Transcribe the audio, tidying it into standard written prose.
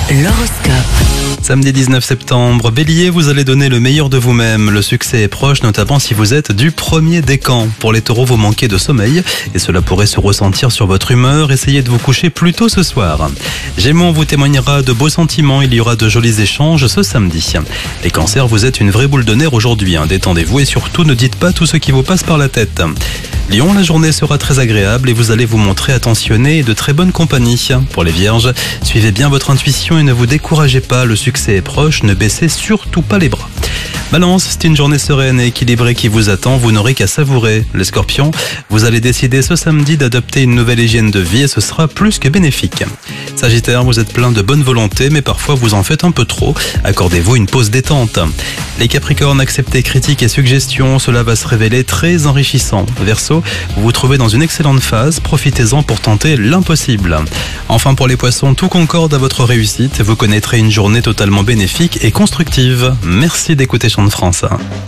L'horoscope. Samedi 19 septembre, Bélier, vous allez donner le meilleur de vous-même. Le succès est proche, notamment si vous êtes du premier décan. Pour les taureaux, vous manquez de sommeil et cela pourrait se ressentir sur votre humeur. Essayez de vous coucher plus tôt ce soir. Gémeaux, on vous témoignera de beaux sentiments. Il y aura de jolis échanges ce samedi. Les cancers, vous êtes une vraie boule de nerfs aujourd'hui. Détendez-vous et surtout ne dites pas tout ce qui vous passe par la tête. Lion, la journée sera très agréable et vous allez vous montrer attentionné et de très bonne compagnie. Pour les vierges, suivez bien votre intuition et ne vous découragez pas, le succès est proche, ne baissez surtout pas les bras. Balance, c'est une journée sereine et équilibrée qui vous attend, vous n'aurez qu'à savourer. Les scorpions, vous allez décider ce samedi d'adopter une nouvelle hygiène de vie et ce sera plus que bénéfique. Sagittaire, vous êtes plein de bonne volonté mais parfois vous en faites un peu trop. Accordez-vous une pause détente. Les capricornes, acceptez critiques et suggestions, cela va se révéler très enrichissant. Verseau, vous vous trouvez dans une excellente phase, profitez-en pour tenter l'impossible. Enfin pour les poissons, tout concorde à votre réussite, vous connaîtrez une journée totalement bénéfique et constructive. Merci d'écouter Chant de France.